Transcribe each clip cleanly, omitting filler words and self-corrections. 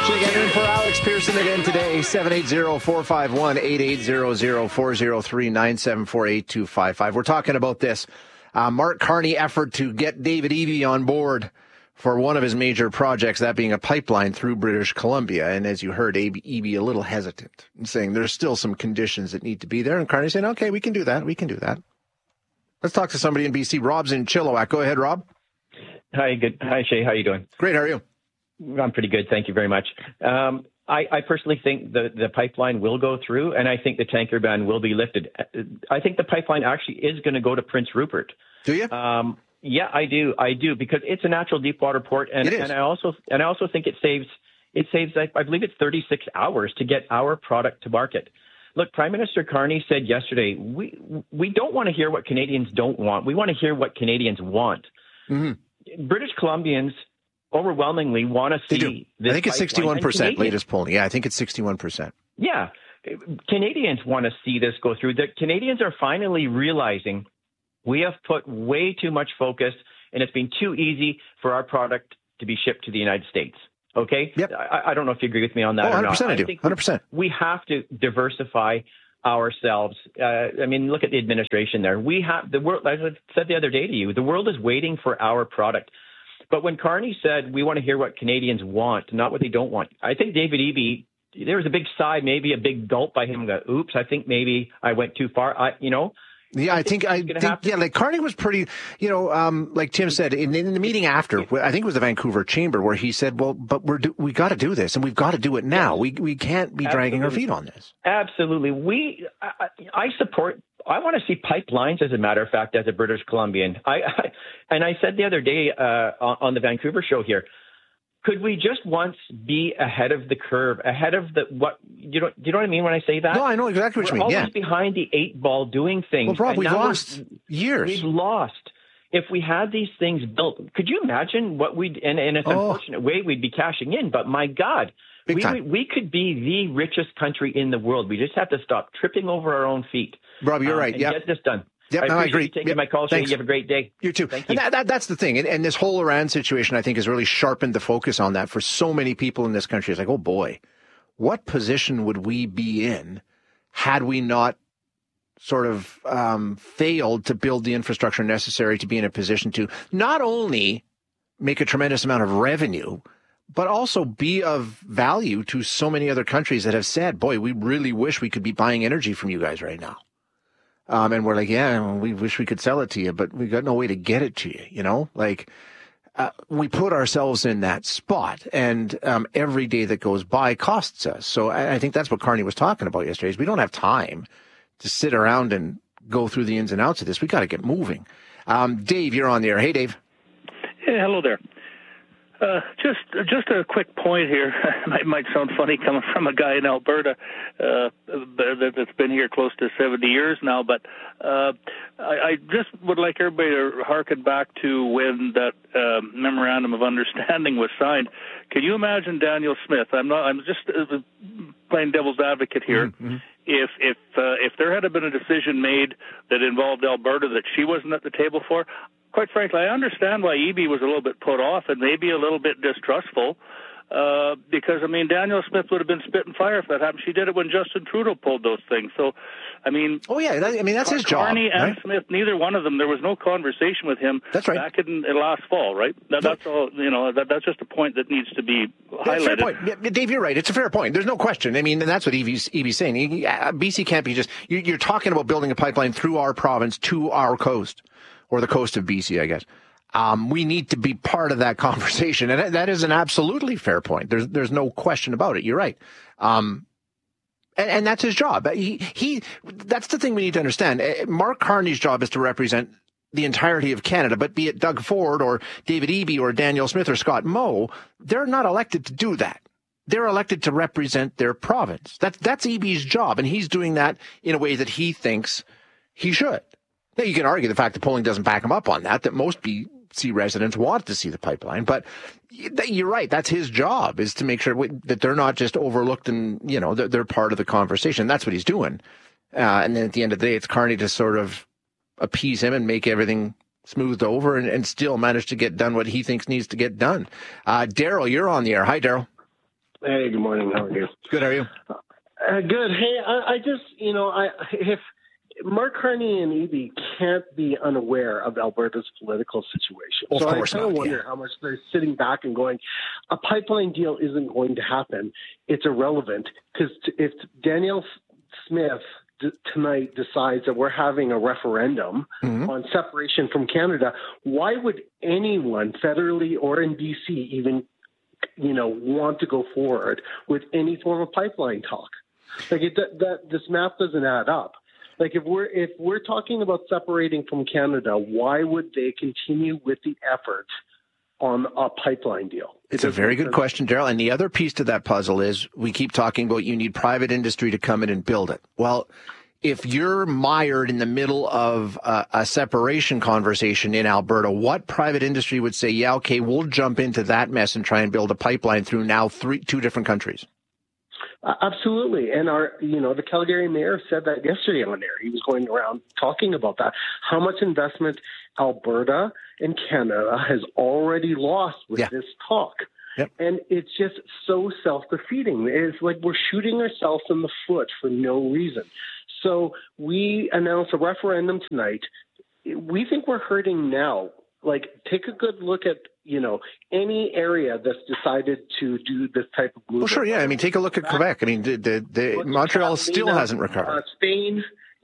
Checking in for Alex Pearson again today, 780-451-8800-403-974-8255. We're talking about this Mark Carney effort to get David Eby on board for one of his major projects, that being a pipeline through British Columbia. And as you heard, Eby a little hesitant, saying there's still some conditions that need to be there. And Carney saying, okay, we can do that. We can do that. Let's talk to somebody in BC. Rob's in Chilliwack. Go ahead, Rob. Hi, good. Hi, Shay. How are you doing? Great. How are you? I'm pretty good. Thank you very much. I personally think the pipeline will go through, and I think the tanker ban will be lifted. I think the pipeline actually is going to go to Prince Rupert. Do you? Yeah, I do, because it's a natural deep water port, and I also think it saves I believe it's 36 hours to get our product to market. Look, Prime Minister Carney said yesterday, we don't want to hear what Canadians don't want. We want to hear what Canadians want. Mm-hmm. British Columbians overwhelmingly want to see this. I think it's 61% latest polling. Yeah, I think it's 61%. Yeah. Canadians want to see this go through. The Canadians are finally realizing we have put way too much focus, and it's been too easy for our product to be shipped to the United States. Okay? Yep. I don't know if you agree with me on that or not. 100% I do. 100%. We have to diversify ourselves. I mean, look at the administration there. We have the world, as I said the other day to you, the world is waiting for our product. But when Carney said we want to hear what Canadians want, not what they don't want, I think David Eby, there was a big sigh, maybe a big gulp by him. Oops, I think maybe I went too far. Yeah, I think, like Carney was pretty, like Tim said in the meeting after, I think it was the Vancouver Chamber, where he said, well, but we got to do this, and we've got to do it now. Yes. We can't be dragging our feet on this. Absolutely. I want to see pipelines, as a matter of fact, as a British Columbian. And I said the other day on the Vancouver show here, could we just once be ahead of the curve, ahead of do you know what I mean when I say that? No, I know exactly what you mean. We're always behind the 8 ball doing things. Well, Rob, we've lost years. We've lost. If we had these things built, could you imagine what we'd, in an unfortunate way, we'd be cashing in, but my God, we could be the richest country in the world. We just have to stop tripping over our own feet. Rob, you're right. And get this done. Yep, I agree. You taking my call, Shane. You have a great day. You too. Thank you. And that's the thing. And this whole Iran situation, I think, has really sharpened the focus on that for so many people in this country. It's like, oh boy, what position would we be in had we not sort of failed to build the infrastructure necessary to be in a position to not only make a tremendous amount of revenue, but also be of value to so many other countries that have said, boy, we really wish we could be buying energy from you guys right now. And we're like, yeah, we wish we could sell it to you, but we got no way to get it to you, we put ourselves in that spot, and every day that goes by costs us. So I think that's what Carney was talking about yesterday, is we don't have time to sit around and go through the ins and outs of this. We got to get moving. Dave, you're on the air. Hey, Dave. Hey, hello there. Just a quick point here. It might sound funny coming from a guy in Alberta that's been here close to 70 years now, but I just would like everybody to harken back to when that memorandum of understanding was signed. Can you imagine Danielle Smith? I'm just playing devil's advocate here. Mm-hmm. If there had been a decision made that involved Alberta that she wasn't at the table for, quite frankly, I understand why Eby was a little bit put off and maybe a little bit distrustful, because, Danielle Smith would have been spitting fire if that happened. She did it when Justin Trudeau pulled those things. So, Oh, yeah, that's his job. Carney and Smith, neither one of them, there was no conversation with him. That's right. Back in last fall, right? That's all, that's just a point that needs to be highlighted. Fair point. Yeah, Dave, you're right. It's a fair point. There's no question. And that's what Eby's saying. BC can't be just, you're talking about building a pipeline through our province to our coast, or the coast of BC, I guess. We need to be part of that conversation. And that is an absolutely fair point. There's no question about it. You're right. And that's his job. That's the thing we need to understand. Mark Carney's job is to represent the entirety of Canada, but be it Doug Ford or David Eby or Danielle Smith or Scott Moe, they're not elected to do that. They're elected to represent their province. That's Eby's job, and he's doing that in a way that he thinks he should. Now, you can argue the fact that polling doesn't back him up on that most BC residents want to see the pipeline. But you're right. That's his job, is to make sure that they're not just overlooked and, they're part of the conversation. That's what he's doing. And then at the end of the day, it's Carney to sort of appease him and make everything smoothed over and still manage to get done what he thinks needs to get done. Daryl, you're on the air. Hi, Daryl. Hey, good morning. How are you? Good. How are you? Good. Hey, I just, if Mark Carney and Eby can't be unaware of Alberta's political situation. Well, so of course I kind of wonder how much they're sitting back and going, a pipeline deal isn't going to happen. It's irrelevant, because if Danielle Smith tonight decides that we're having a referendum on separation from Canada, why would anyone federally or in BC even want to go forward with any form of pipeline talk? Like this math doesn't add up. Like if we're talking about separating from Canada, why would they continue with the effort on a pipeline deal? It's a very good question, Daryl. And the other piece to that puzzle is we keep talking about you need private industry to come in and build it. Well, if you're mired in the middle of a separation conversation in Alberta, what private industry would say, yeah, okay, we'll jump into that mess and try and build a pipeline through now two different countries? Absolutely. And the Calgary mayor said that yesterday on air. He was going around talking about that. How much investment Alberta and Canada has already lost with this talk. Yep. And it's just so self-defeating. It's like we're shooting ourselves in the foot for no reason. So we announced a referendum tonight. We think we're hurting now. Like, take a good look at, any area that's decided to do this type of movement. Well, sure, yeah. I mean, take a look at Quebec. I mean, the Montreal still hasn't recovered. Spain,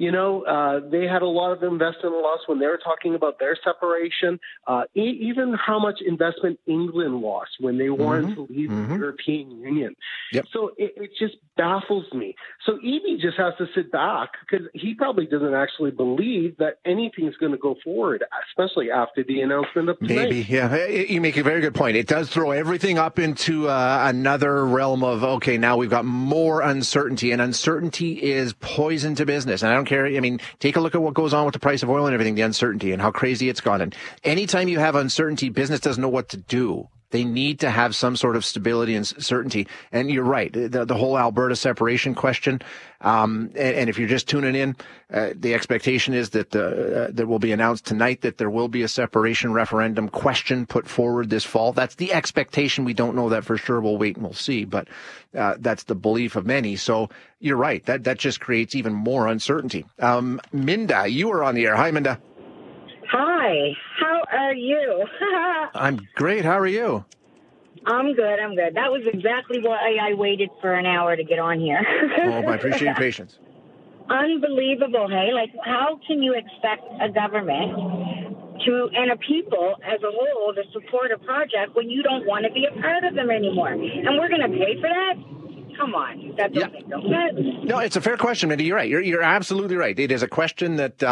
they had a lot of investment loss when they were talking about their separation. Even how much investment England lost when they wanted to leave the European Union. Yep. So it just baffles me. So Eby just has to sit back, because he probably doesn't actually believe that anything's going to go forward, especially after the announcement of tonight. Maybe, yeah. You make a very good point. It does throw everything up into another realm of, okay, now we've got more uncertainty, and uncertainty is poison to business. And I don't care. I mean, take a look at what goes on with the price of oil and everything, the uncertainty and how crazy it's gone. And anytime you have uncertainty, business doesn't know what to do. They need to have some sort of stability and certainty. And you're right, the whole Alberta separation question. And if you're just tuning in, the expectation is that that will be announced tonight that there will be a separation referendum question put forward this fall. That's the expectation. We don't know that for sure. We'll wait and we'll see. But that's the belief of many. So you're right. That just creates even more uncertainty. Minda, you are on the air. Hi, Minda. Hi, how are you? I'm great. How are you? I'm good. That was exactly why I waited for an hour to get on here. Oh, I appreciate your patience. Unbelievable, hey? Like, how can you expect a government and a people as a whole to support a project when you don't want to be a part of them anymore? And we're going to pay for that? Come on. That doesn't make no sense. No, it's a fair question, Mindy. You're right. You're absolutely right. It is a question that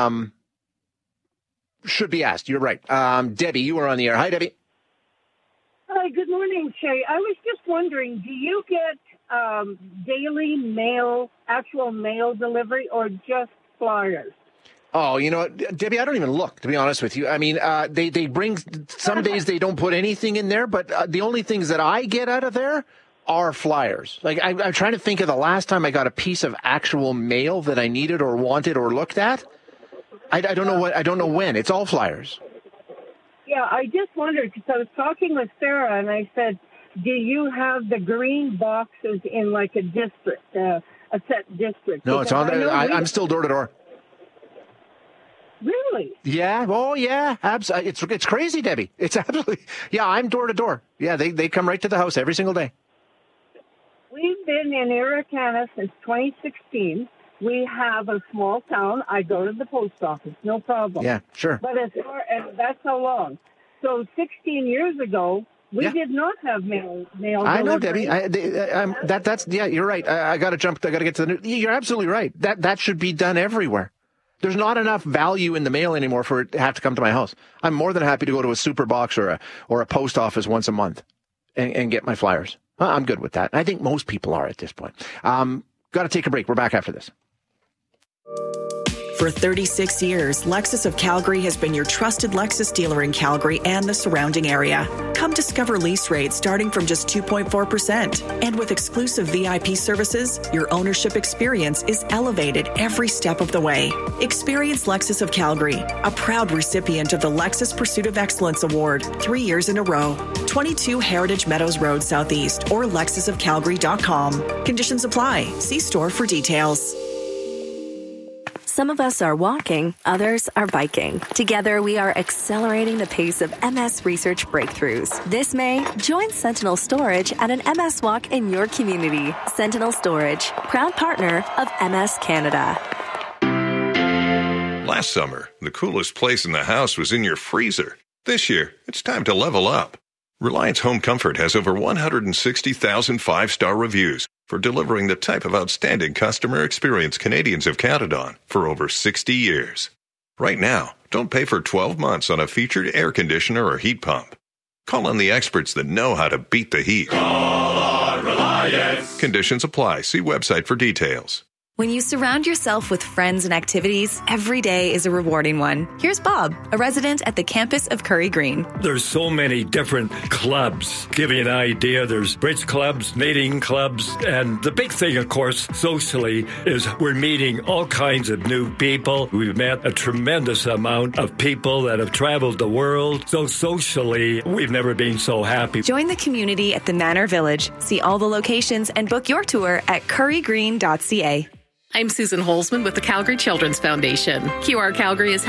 should be asked. You're right. Debbie, you are on the air. Hi, Debbie. Hi, good morning, Shay. I was just wondering, do you get daily mail, actual mail delivery, or just flyers? Oh, you know what, Debbie, I don't even look, to be honest with you. I mean, they bring, some days they don't put anything in there, but the only things that I get out of there are flyers. Like, I'm trying to think of the last time I got a piece of actual mail that I needed or wanted or looked at. I don't know when. It's all flyers. Yeah, I just wondered, because I was talking with Sarah, and I said, do you have the green boxes in like a district, a set district? No, it's on there. I'm still door to door. Really? Yeah. Oh, yeah. Absolutely. It's crazy, Debbie. It's absolutely. Yeah, I'm door to door. Yeah, they come right to the house every single day. We've been in Arikana since 2016. We have a small town. I go to the post office, no problem. Yeah, sure. But and that's how long. So 16 years ago, we did not have mail I know, delivery. Debbie. That's you're right. I got to jump. I got to get to the new. You're absolutely right. That should be done everywhere. There's not enough value in the mail anymore for it to have to come to my house. I'm more than happy to go to a super box or a post office once a month and get my flyers. I'm good with that. I think most people are at this point. Got to take a break. We're back after this. For 36 years, Lexus of Calgary has been your trusted Lexus dealer in Calgary and the surrounding area. Come discover lease rates starting from just 2.4%. And with exclusive VIP services, your ownership experience is elevated every step of the way. Experience Lexus of Calgary, a proud recipient of the Lexus Pursuit of Excellence Award 3 years in a row. 22 Heritage Meadows Road Southeast or lexusofcalgary.com. Conditions apply. See store for details. Some of us are walking, others are biking. Together, we are accelerating the pace of MS research breakthroughs. This May, join Sentinel Storage at an MS Walk in your community. Sentinel Storage, proud partner of MS Canada. Last summer, the coolest place in the house was in your freezer. This year, it's time to level up. Reliance Home Comfort has over 160,000 five-star reviews for delivering the type of outstanding customer experience Canadians have counted on for over 60 years. Right now, don't pay for 12 months on a featured air conditioner or heat pump. Call on the experts that know how to beat the heat. Call on Reliance. Conditions apply. See website for details. When you surround yourself with friends and activities, every day is a rewarding one. Here's Bob, a resident at the campus of Curry Green. There's so many different clubs. Give you an idea, there's bridge clubs, knitting clubs, and the big thing, of course, socially, is we're meeting all kinds of new people. We've met a tremendous amount of people that have traveled the world. So socially, we've never been so happy. Join the community at the Manor Village. See all the locations and book your tour at currygreen.ca. I'm Susan Holzman with the Calgary Children's Foundation. QR Calgary is